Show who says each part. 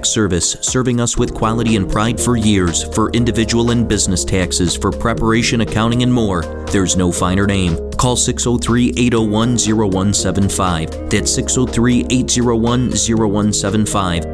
Speaker 1: Tax Service, serving us with quality and pride for years, for individual and business taxes, for preparation, accounting, and more. There's no finer name. Call 603-801-0175. That's 603-801-0175.